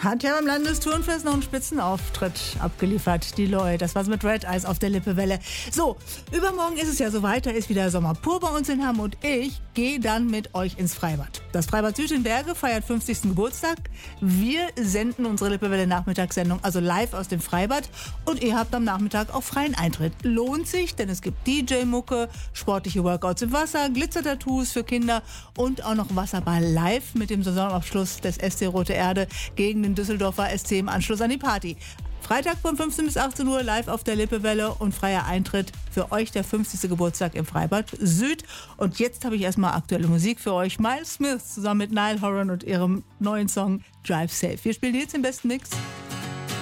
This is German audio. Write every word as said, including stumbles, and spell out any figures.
Hat ja beim Landesturnfest noch einen Spitzenauftritt abgeliefert, die Leute. Das war's mit Red Eyes auf der Lippewelle. So, übermorgen ist es ja soweit, da ist wieder Sommer pur bei uns in Hamm und ich gehe dann mit euch ins Freibad. Das Freibad Süd in Berge feiert fünfzigsten Geburtstag. Wir senden unsere Lippewelle Nachmittagssendung also live aus dem Freibad und ihr habt am Nachmittag auch freien Eintritt. Lohnt sich, denn es gibt D J-Mucke, sportliche Workouts im Wasser, Glitzertattoos für Kinder und auch noch Wasserball live mit dem Saisonabschluss des S C Rote Erde gegen den Düsseldorfer S C im Anschluss an die Party. Freitag von fünfzehn bis achtzehn Uhr live auf der Lippewelle und freier Eintritt für euch der fünfzigste Geburtstag im Freibad Süd. Und jetzt habe ich erstmal aktuelle Musik für euch. Miles Smith zusammen mit Niall Horan und ihrem neuen Song Drive Safe. Wir spielen jetzt den besten Mix.